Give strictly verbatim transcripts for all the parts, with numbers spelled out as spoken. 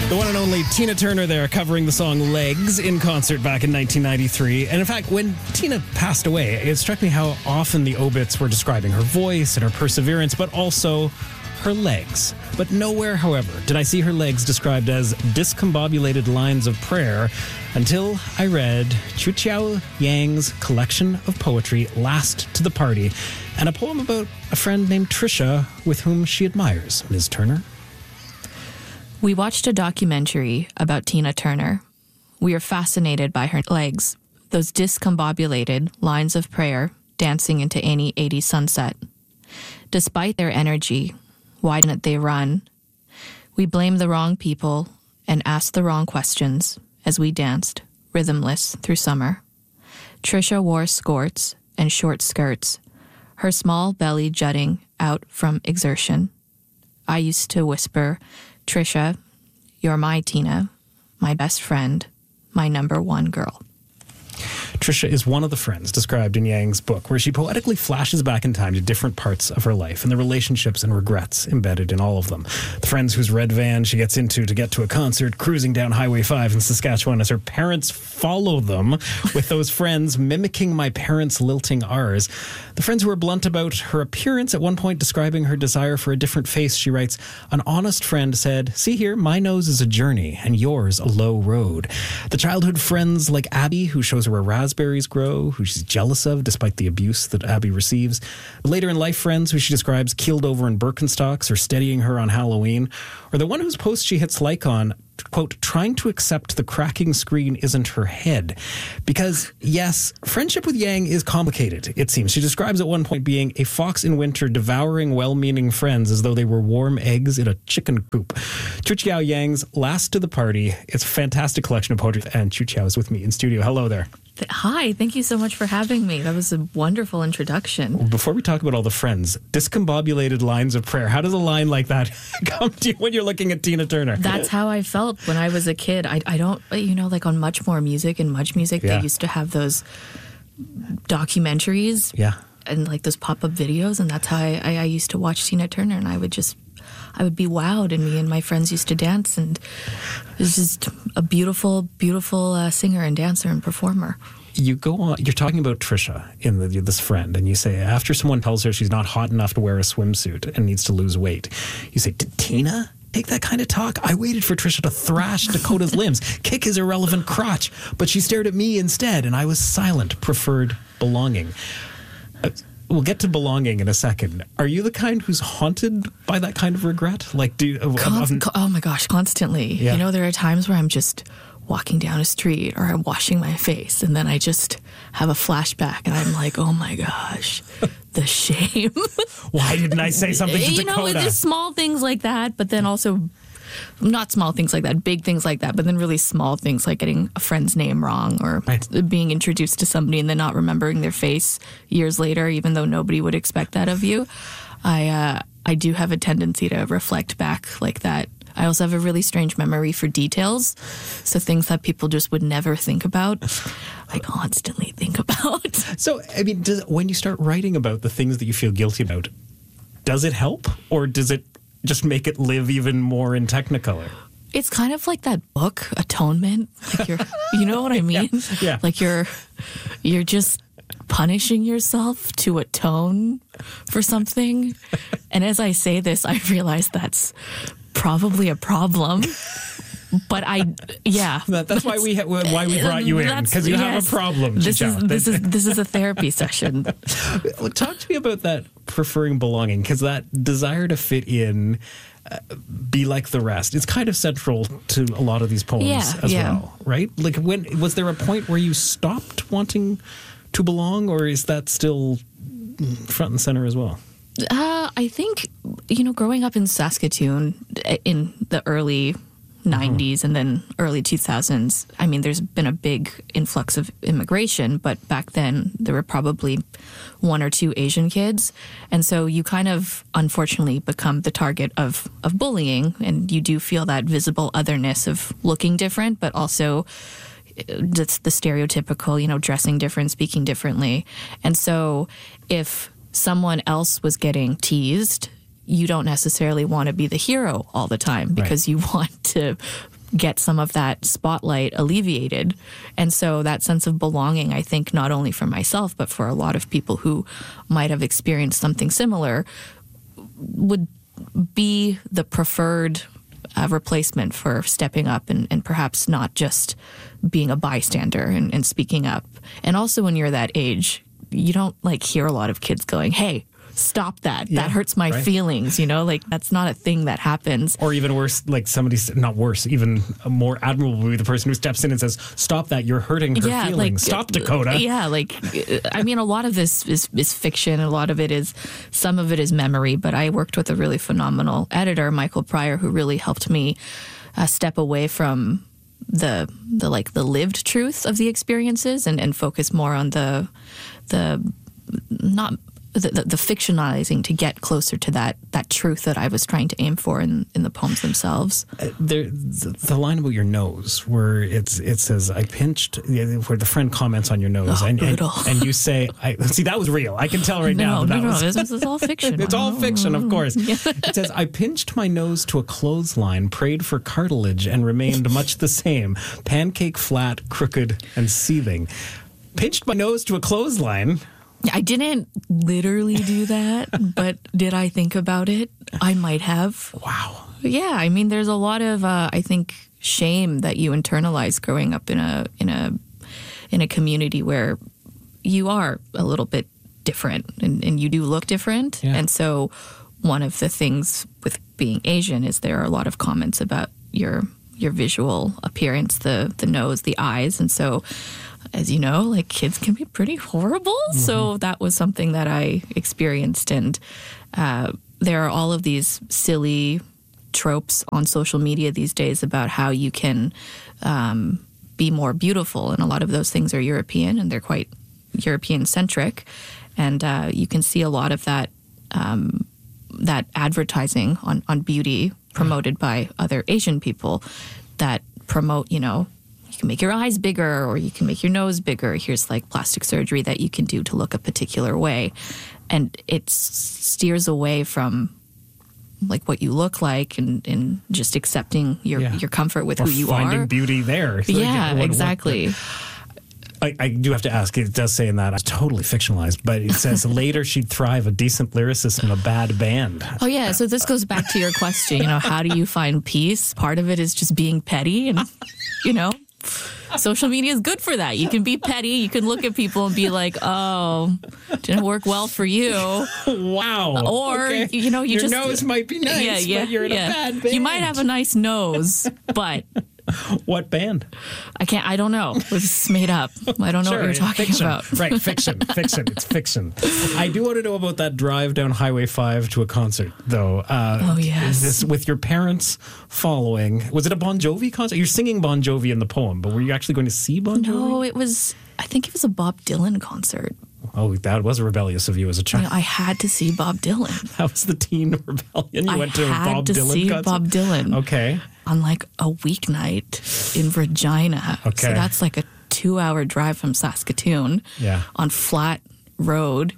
The one and only Tina Turner there, covering the song Legs in concert back in nineteen ninety-three. And in fact, when Tina passed away, it struck me how often the obits were describing her voice and her perseverance, but also her legs. But nowhere, however, did I see her legs described as discombobulated lines of prayer until I read Chu Chiao Yang's collection of poetry, Last to the Party, and a poem about a friend named Trisha with whom she admires. Miz Turner? We watched a documentary about Tina Turner. We are fascinated by her legs, those discombobulated lines of prayer dancing into any eighties sunset. Despite their energy, why didn't they run? We blamed the wrong people and asked the wrong questions as we danced, rhythmless, through summer. Trisha wore skirts and short skirts, her small belly jutting out from exertion. I used to whisper, Trisha, you're my Tina, my best friend, my number one girl. Trisha is one of the friends described in Yang's book, where she poetically flashes back in time to different parts of her life and the relationships and regrets embedded in all of them. The friends whose red van she gets into to get to a concert, cruising down Highway five in Saskatchewan as her parents follow them, with those friends mimicking my parents' lilting R's. The friends who are blunt about her appearance, at one point describing her desire for a different face, she writes, an honest friend said, see here, my nose is a journey and yours a low road. The childhood friends like Abby, who shows her where raspberries grow, who she's jealous of despite the abuse that Abby receives. Later in life friends who she describes keeled over in Birkenstocks or steadying her on Halloween. Or the one whose post she hits like on, quote, trying to accept the cracking screen isn't her head. Because, yes, friendship with Yang is complicated, it seems. She describes at one point being a fox in winter devouring well-meaning friends as though they were warm eggs in a chicken coop. Chu Chiao Yang's Last to the Party. It's a fantastic collection of poetry, and Chu Chiao is with me in studio. Hello there. Hi, thank you so much for having me. That was a wonderful introduction. Before we talk about all the friends, discombobulated lines of prayer. How does a line like that come to you when you're looking at Tina Turner? That's how I felt when I was a kid. I, I don't, you know, like on Much More Music and Much Music, Yeah. they used to have those documentaries. Yeah. And like those pop-up videos. And that's how I, I, I used to watch Tina Turner. And I would just, I would be wowed. And me and my friends used to dance. And it was just a beautiful, beautiful uh, singer and dancer and performer. You go on, you're talking about Trisha in the, this friend, and you say, after someone tells her she's not hot enough to wear a swimsuit and needs to lose weight, you say, did Tina take that kind of talk? I waited for Trisha to thrash Dakota's limbs, kick his irrelevant crotch, but she stared at me instead, and I was silent, preferred belonging. Uh, We'll get to belonging in a second. Are you the kind who's haunted by that kind of regret? Like, do you, Const- of, of, oh my gosh, constantly. Yeah. You know, there are times where I'm just walking down a street or I'm washing my face and then I just have a flashback and I'm like, oh my gosh, the shame. Why didn't I say something to you Dakota? know, it's just small things like that, but then also not small things like that, big things like that, but then really small things like getting a friend's name wrong or Right. being introduced to somebody and then not remembering their face years later, even though nobody would expect that of you. I uh, I do have a tendency to reflect back like that. I also have a really strange memory for details. So things that people just would never think about, I constantly think about. So, I mean, does, when you start writing about the things that you feel guilty about, does it help? Or does it just make it live even more in Technicolor? It's kind of like that book, Atonement. Like you're, you know what I mean? Yeah, yeah. Like you're, you're just punishing yourself to atone for something. And as I say this, I realize that's probably a problem. But I, yeah. That, that's why we ha- why we brought you in, because you yes. have a problem. This is Chichao. this is this is a therapy session. Well, talk to me about that preferring belonging, because that desire to fit in, uh, be like the rest, it's kind of central to a lot of these poems Yeah, as yeah. well, right? Like, when was there a point where you stopped wanting to belong, or is that still front and center as well? Uh, I think, you know, growing up in Saskatoon in the early nineties and then early two thousands, I mean, there's been a big influx of immigration, but back then there were probably one or two Asian kids. And so you kind of, unfortunately, become the target of, of bullying. And you do feel that visible otherness of looking different, but also that's the stereotypical, you know, dressing different, speaking differently. And so if someone else was getting teased, you don't necessarily want to be the hero all the time because right. you want to get some of that spotlight alleviated. And so that sense of belonging, I think, not only for myself, but for a lot of people who might have experienced something similar, would be the preferred uh, replacement for stepping up and, and perhaps not just being a bystander and, and speaking up. And also when you're that age, you don't like hear a lot of kids going, hey, stop that. Yeah, that hurts my right. feelings, you know, like that's not a thing that happens. Or even worse, like somebody's not worse, even more admirable would be the person who steps in and says, stop that, you're hurting her yeah, feelings. like, Stop, Dakota. Yeah, like, I mean, a lot of this is, is fiction. A lot of it is, some of it is memory, but I worked with a really phenomenal editor, Michael Pryor, who really helped me uh, step away from the, the like the lived truth of the experiences and, and focus more on the, the, not, The, the, the fictionalizing to get closer to that that truth that I was trying to aim for in, in the poems themselves. Uh, there, the, the line about your nose, where it's it says, I pinched, where the friend comments on your nose, Oh, and, and brutal. and you say, I see, that was real. I can tell right now No, that, no, that no, was. this, this is all fiction. It's all fiction, of course. Yeah. It says, I pinched my nose to a clothesline, prayed for cartilage, and remained much the same. Pancake flat, crooked, and seething. Pinched my nose to a clothesline. I didn't literally do that, but did I think about it? I might have. Wow. Yeah, I mean, there's a lot of, uh, I think, shame that you internalize growing up in a in a in a community where you are a little bit different and, and you do look different. Yeah. And so, one of the things with being Asian is there are a lot of comments about your your visual appearance, the the nose, the eyes, and so. As you know, like kids can be pretty horrible. Mm-hmm. So that was something that I experienced. And uh, there are all of these silly tropes on social media these days about how you can um, be more beautiful. And a lot of those things are European and they're quite European centric. And uh, you can see a lot of that um, that advertising on, on beauty promoted by other Asian people that promote, you know, you can make your eyes bigger or you can make your nose bigger. Here's like plastic surgery that you can do to look a particular way. And it steers away from like what you look like and, and just accepting your, Yeah. your comfort with Or who you finding are. beauty there. Yeah, What- what- exactly. I, I do have to ask, it does say in that, it's totally fictionalized, but it says later she'd thrive a decent lyricist in a bad band. Oh, yeah. So this goes back to your question, you know, how do you find peace? Part of it is just being petty and, you know, social media is good for that. You can be petty. You can look at people and be like, oh, didn't work well for you. Wow. Or, Okay. you know, you your just. nose might be nice, yeah, yeah, but you're in yeah. a bad band. You might have a nice nose, but What band? I can't, I don't know. It was made up. I don't know Sure, what you're it's talking fiction. about. Right, fiction, fiction. It's fiction. I do want to know about that drive down Highway five to a concert, though. Uh, Oh, yes. Is this with your parents following? Was it a Bon Jovi concert? You're singing Bon Jovi in the poem, but were you actually going to see Bon Jovi? No, it was, I think it was a Bob Dylan concert. Oh, that was rebellious of you as a You child. know, I had to see Bob Dylan. That was the teen rebellion. You I went to a had Bob to Dylan see concert? Bob Dylan. Okay. On like a weeknight in Regina. Okay. So that's like a two hour drive from Saskatoon. Yeah. On flat road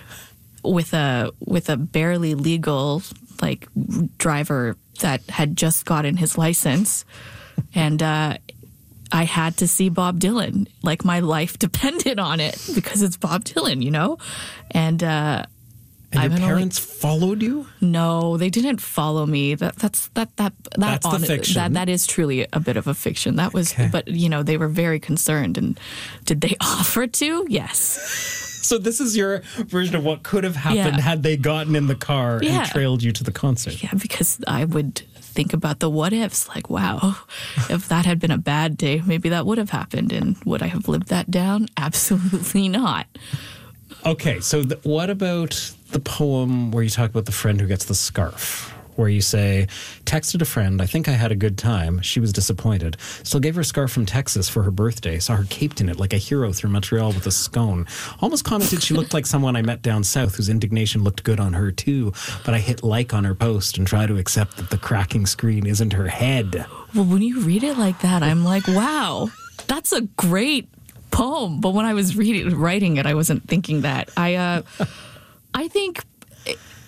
with a with a barely legal like driver that had just gotten his license. And uh I had to see Bob Dylan. Like my life depended on it because it's Bob Dylan, you know? And uh And I'm your gonna, parents followed you? no, they didn't follow me. That that's that that that That's the on, fiction. that that is truly a bit of a fiction. That was, Okay. but you know, they were very concerned. And did they offer to? Yes. So this is your version of what could have happened Yeah. had they gotten in the car Yeah. and trailed you to the concert. Yeah, because I would think about the what ifs. Like, wow, if that had been a bad day, maybe that would have happened. And would I have lived that down? Absolutely not. Okay, so th- what about the poem where you talk about the friend who gets the scarf? Where you say, texted a friend, I think I had a good time. She was disappointed. Still gave her a scarf from Texas for her birthday. Saw her caped in it like a hero through Montreal with a scone. Almost commented she looked like someone I met down south whose indignation looked good on her too. But I hit like on her post and try to accept that the cracking screen isn't her head. Well, when you read it like that, I'm like, wow, that's a great poem. But when I was reading, writing it, I wasn't thinking that. I, uh, I think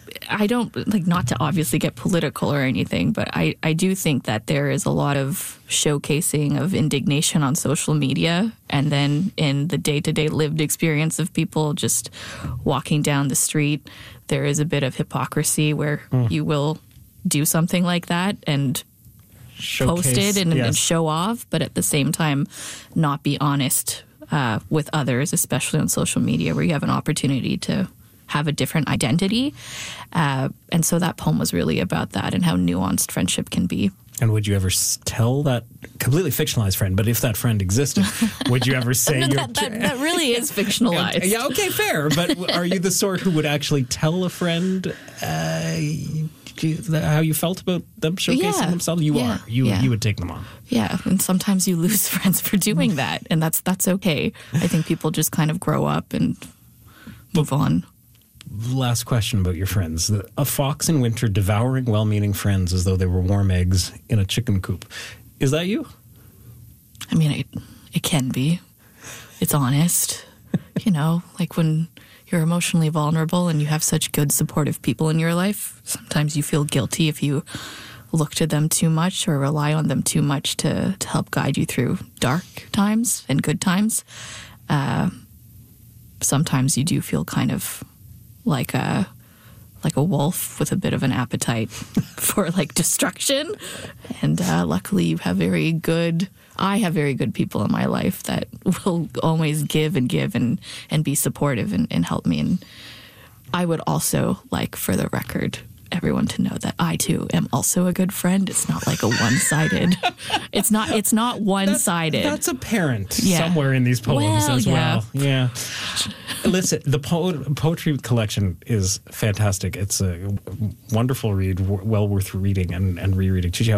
I don't, like, not to obviously get political or anything, but I, I do think that there is a lot of showcasing of indignation on social media, and then in the day-to-day lived experience of people just walking down the street, there is a bit of hypocrisy where mm. you will do something like that and Showcase, post it and, yes. and show off, but at the same time not be honest uh, with others, especially on social media where you have an opportunity to have a different identity. Uh, and so that poem was really about that and how nuanced friendship can be. And would you ever tell that completely fictionalized friend, but if that friend existed, would you ever say... no, you're that, that, that really is fictionalized. Yeah, okay, fair. But are you the sort who would actually tell a friend uh, how you felt about them showcasing yeah. themselves? You yeah. are. You yeah. you would take them on. Yeah, and sometimes you lose friends for doing that, and that's that's okay. I think people just kind of grow up and move on. Last question about your friends. A fox in winter devouring well-meaning friends as though they were warm eggs in a chicken coop. Is that you? I mean, it, it can be. It's honest. You know, like when you're emotionally vulnerable and you have such good supportive people in your life, sometimes you feel guilty if you look to them too much or rely on them too much to, to help guide you through dark times and good times. Uh, sometimes you do feel kind of like a like a wolf with a bit of an appetite for like destruction. And uh, luckily you have very good, I have very good people in my life that will always give and give and, and be supportive and, and help me. And I would also like, for the record, everyone to know that I too am also a good friend. It's not like a one-sided. It's not. It's not one-sided. That's, that's apparent yeah. somewhere in these poems well, as yeah. well. Yeah. Listen, the po- poetry collection is fantastic. It's a wonderful read, w- well worth reading and, and rereading. Chi-Chi,